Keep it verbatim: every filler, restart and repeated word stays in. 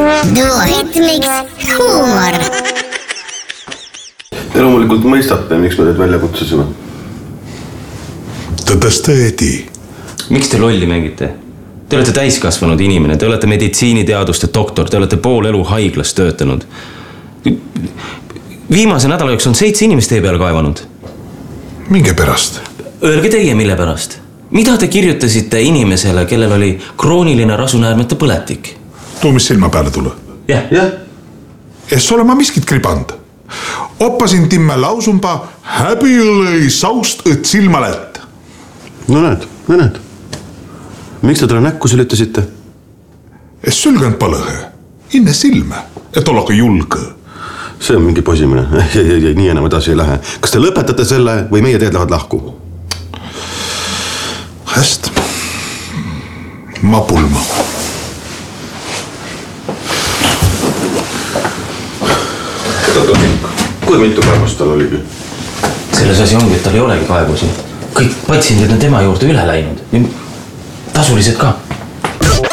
Duoritmiks huumor. Te loomulikult mõistate, miks me teid välja kutsusime. Tõdõstõedi. Miks te lolli mängite? Te olete täiskasvanud inimene, te olete meditsiiniteaduste doktor, te olete pool elu haiglas töötanud. Viimase nädala jooksul on seitse inimest teie peale kaevanud. Minge pärast? Öelge teie, mille pärast? Mida te kirjutasite inimesele, kellel oli krooniline rasunäärmete põletik? Tuu, mis silma peale tule? Jah. Jah. Es ole ma miskit kriband. Oppasin timme lausumpa, häbi lõi saust õt silmalet. No näed, no näed. Miks te talle näkku sülütasite? Es sülgand palõhe. Inne silme, et ollaga julge. See on mingi posimine. Ei, ei, ei, nii enam edasi ei lähe. Kas te lõpetate selle või meie teed lähevad lahku? Häst. Ma pulma. Kui mitu kaebust tal oligi? Selles asi ongi, et tal ei olegi kaebusi. Kõik patsiendid on tema juurde üle läinud. Tasulised ka.